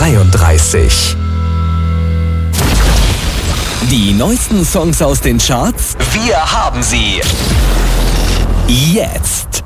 33. Die neuesten Songs aus den Charts? Wir haben sie. Jetzt.